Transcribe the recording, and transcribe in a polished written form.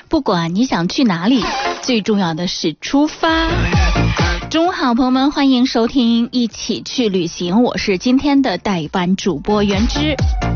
不管你想去哪里，最重要的是出发。中午好，朋友们，欢迎收听一起去旅行，我是今天的代班主播袁之。